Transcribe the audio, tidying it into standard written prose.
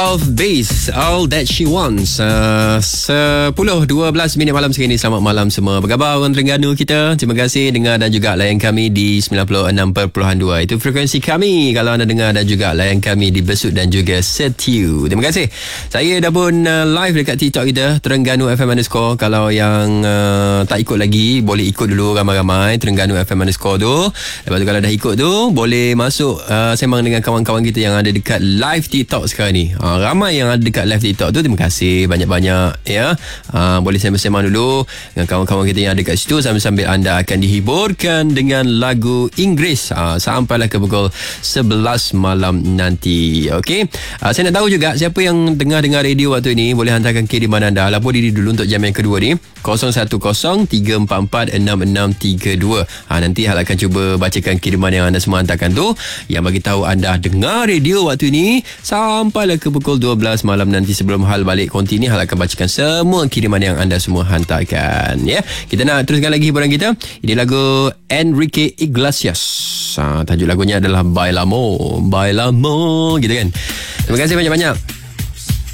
Of Base, All That She Wants. 10:12 minit malam sekali ni. Selamat malam semua. Apa khabar orang Terengganu kita? Terima kasih dengar dan juga layan kami di 96.2. Itu frekuensi kami kalau anda dengar, dan juga layan kami di Besut dan juga Setiu. Terima kasih. Saya dah pun live dekat TikTok kita, Terengganu FM _ Kalau yang tak ikut lagi, boleh ikut dulu ramai-ramai Terengganu FM _ tu. Lepas tu kalau dah ikut tu, boleh masuk sembang dengan kawan-kawan kita yang ada dekat live TikTok sekarang ni. Ramai yang ada dekat live TikTok tu. Terima kasih banyak-banyak ya. Boleh sembang-sembang dulu dengan kawan-kawan kita yang ada dekat situ, sambil-sambil anda akan dihiburkan dengan lagu Inggeris sampailah ke pukul 11 malam nanti. Okey. Saya nak tahu juga siapa yang dengar radio waktu ini. Boleh hantarkan kiriman anda. Lapor diri dulu untuk jam yang kedua ni, 0103446632. Nanti Hal akan cuba bacakan kiriman yang anda semua hantarkan tu, yang bagi tahu anda dengar radio waktu ini sampailah ke pukul 12 malam nanti. Sebelum Hal balik konti ni, Hal akan bacakan semua kiriman yang anda semua hantarkan ya. Kita nak teruskan lagi hiburan kita. Ini lagu Enrique Iglesias. Tajuk lagunya adalah Bailamo gitu kan. Terima kasih banyak-banyak